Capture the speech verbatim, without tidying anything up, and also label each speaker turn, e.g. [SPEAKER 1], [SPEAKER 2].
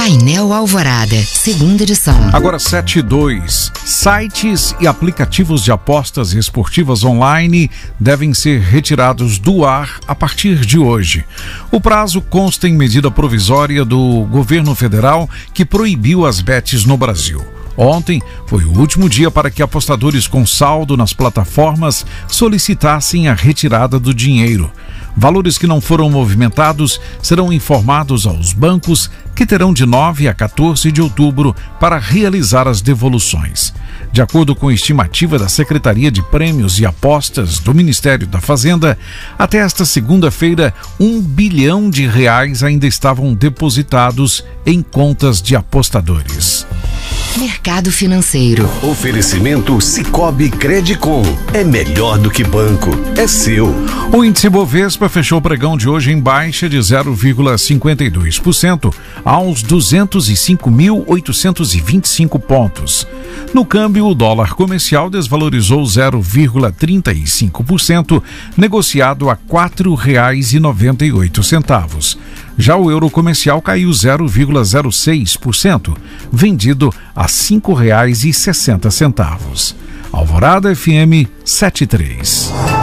[SPEAKER 1] Painel Alvorada, segunda edição.
[SPEAKER 2] Agora sete e dois. Sites e aplicativos de apostas esportivas online devem ser retirados do ar a partir de hoje. O prazo consta em medida provisória do governo federal que proibiu as bets no Brasil. Ontem foi o último dia para que apostadores com saldo nas plataformas solicitassem a retirada do dinheiro. Valores que não foram movimentados serão informados aos bancos, que terão de nove a quatorze de outubro para realizar as devoluções. De acordo com a estimativa da Secretaria de Prêmios e Apostas do Ministério da Fazenda, até esta segunda-feira, um bilhão de reais ainda estavam depositados em contas de apostadores.
[SPEAKER 1] Mercado financeiro.
[SPEAKER 3] Oferecimento Sicoob Credicom. É melhor do que banco. É seu.
[SPEAKER 2] O índice Bovespa fechou o pregão de hoje em baixa de zero vírgula cinquenta e dois por cento aos duzentos e cinco mil oitocentos e vinte e cinco pontos. No câmbio, o dólar comercial desvalorizou zero vírgula trinta e cinco por cento, negociado a quatro reais e noventa e oito centavos. Já o euro comercial caiu zero vírgula zero seis por cento, vendido a cinco reais e sessenta centavos. Alvorada F M setenta e três.